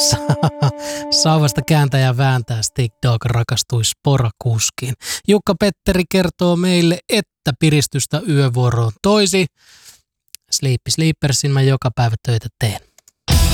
Sauvasta kääntää ja vääntää Stick Dog rakastui sporakuskiin. Jukka Petteri kertoo meille, että piristystä yövuoroon toisi. Sleepy Sleepersin mä joka päivä töitä teen.